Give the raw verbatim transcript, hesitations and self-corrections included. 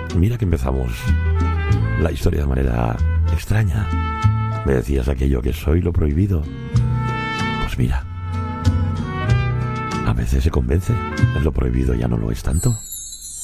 Mira que empezamos la historia de manera extraña. Me decías aquello que soy lo prohibido. Pues mira, a veces se convence, lo prohibido ya no lo es tanto.